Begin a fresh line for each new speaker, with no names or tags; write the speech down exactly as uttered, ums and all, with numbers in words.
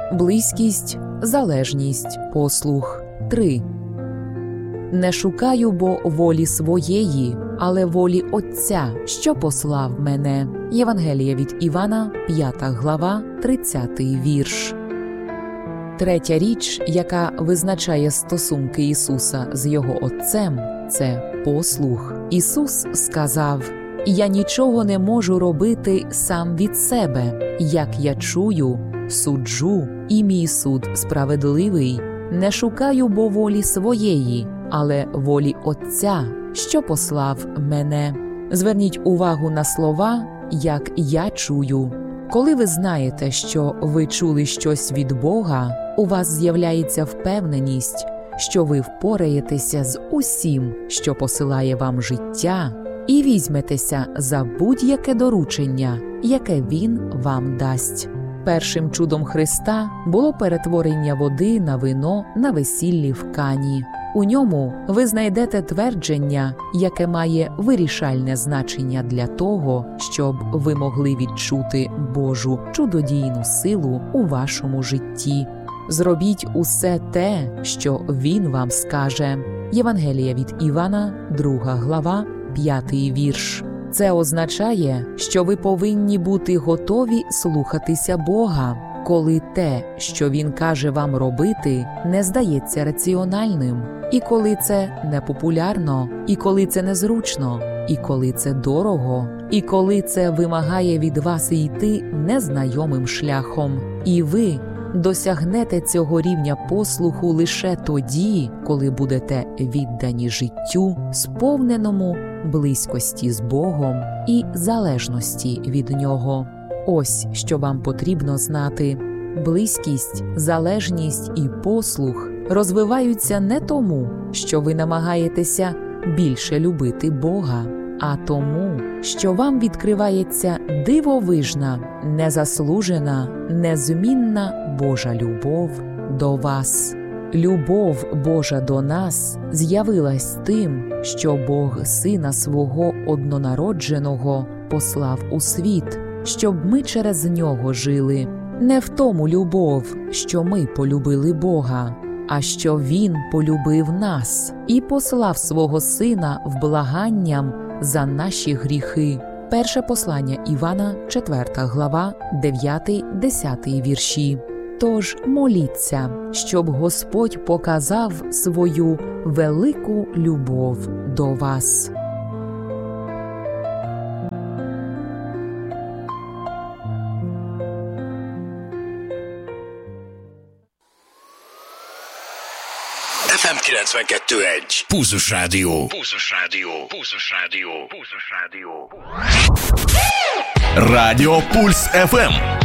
Близькість, залежність, послух. три. Не шукаю бо волі своєї, але волі Отця, що послав мене. Євангеліє від Івана, п'ята глава, тридцятий вірш. Третя річ, яка визначає стосунки Ісуса з Його Отцем, це послух. Ісус сказав: «Я нічого не можу робити сам від себе. Як я чую, суджу, і мій суд справедливий. Не шукаю бо волі своєї, але волі Отця, що послав мене». Зверніть увагу на слова «як я чую». Коли ви знаєте, що ви чули щось від Бога, у вас з'являється впевненість, що ви впораєтеся з усім, що посилає вам життя, і візьметеся за будь-яке доручення, яке Він вам дасть. Першим чудом Христа було перетворення води на вино на весіллі в Кані. У ньому ви знайдете твердження, яке має вирішальне значення для того, щоб ви могли відчути Божу чудодійну силу у вашому житті. Зробіть усе те, що Він вам скаже. Євангеліє від Івана, друга глава, п'ятий вірш. Це означає, що ви повинні бути готові слухатися Бога, коли те, що Він каже вам робити, не здається раціональним, і коли це непопулярно, і коли це незручно, і коли це дорого, і коли це вимагає від вас йти незнайомим шляхом. І ви досягнете цього рівня послуху лише тоді, коли будете віддані життю, сповненому близькості з Богом і залежності від Нього. Ось що вам потрібно знати. Близькість, залежність і послух розвиваються не тому, що ви намагаєтеся більше любити Бога, а тому, що вам відкривається дивовижна, незаслужена, незмінна Божа любов до вас. Любов Божа до нас з'явилась тим, що Бог Сина Свого Однонародженого послав у світ, щоб ми через Нього жили. Не в тому любов, що ми полюбили Бога, а що Він полюбив нас і послав свого Сина вблаганням за наші гріхи. Перше послання Івана, четверта глава, дев'ятий-десятий вірші. Тож моліться, щоб Господь показав свою велику любов до вас.
еф ем kilencvenkettő egy. Pulzus Rádió. Pulzus Rádió. Pulzus Rádió. Pulzus Rádió. Rádió Puls еф ем.